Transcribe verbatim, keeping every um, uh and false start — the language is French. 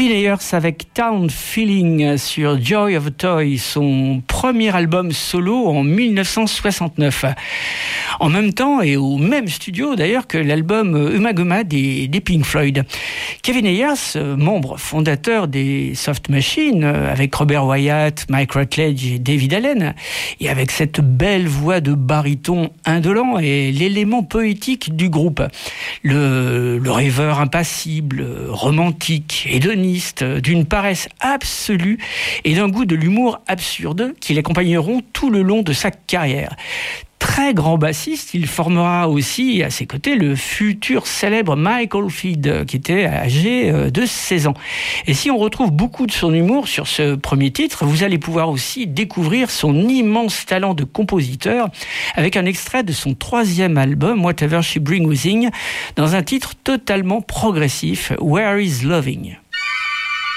Kevin Ayers avec Town Feeling sur Joy of a Toy, son premier album solo en dix-neuf cent soixante-neuf. En même temps et au même studio d'ailleurs que l'album Ummagumma des, des Pink Floyd. Kevin Ayers, membre fondateur des Soft Machines, avec Robert Wyatt, Mike Rutledge et David Allen, et avec cette belle voix de baryton indolent et l'élément poétique du groupe. Le, le rêveur impassible, romantique, hédoniste, d'une paresse absolue et d'un goût de l'humour absurde qui l'accompagneront tout le long de sa carrière. Très grand bassiste, il formera aussi à ses côtés le futur célèbre Mike Oldfield, qui était âgé de seize ans. Et si on retrouve beaucoup de son humour sur ce premier titre, vous allez pouvoir aussi découvrir son immense talent de compositeur avec un extrait de son troisième album, Whatever She Brings Within, dans un titre totalement progressif, Where is Loving?